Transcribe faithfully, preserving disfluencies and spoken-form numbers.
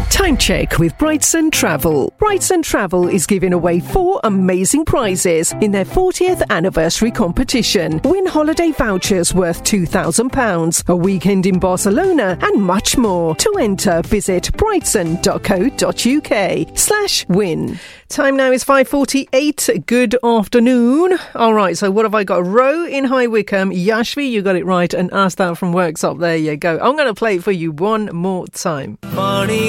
Time check with Brightson Travel. Brightson Travel is giving away four amazing prizes in their fortieth anniversary competition. Win holiday vouchers worth two thousand pounds, a weekend in Barcelona, and much more. To enter, visit brightson.co.uk slash win. Time now is five forty-eight. Good afternoon. All right, so what have I got? Row in High Wycombe. Yashvi, you got it right, and Ask That from Worksop. There you go. I'm going to play it for you one more time. Funny.